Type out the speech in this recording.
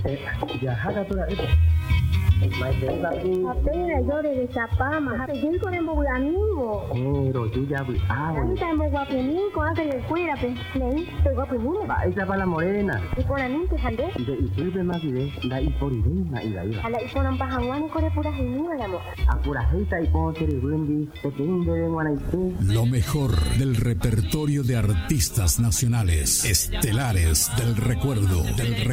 Jahaga tura itu. Mai te tapi. Apera yo de chapa, más te digo de mo amigo. Pero tú ya vi. Ahí está mo guapini, con hace el cuira pe. Nei, te guapini. Va esa para la morena. Y con la mente jande. Y de sirve más de la iporide na ida iba. Ala iko nang pahanguan ko de pura genial la mo. Apura heita y con tere wimbi, te tinde de guanaite. Lo mejor del repertorio de artistas nacionales, estelares del recuerdo,